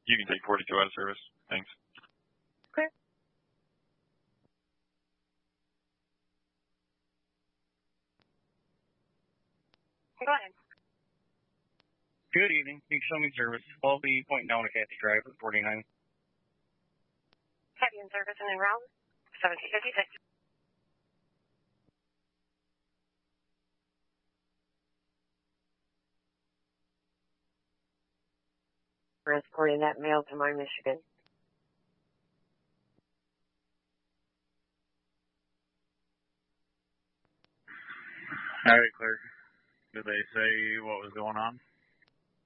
You can take 42 out of service. Thanks. Okay. Go ahead. Good evening. Can you show me service? 12B pointing down to Kathy Drive at 49. Kathy in service and en route. 1756. Transporting that mail to my Michigan. All right, clerk. Did they say what was going on?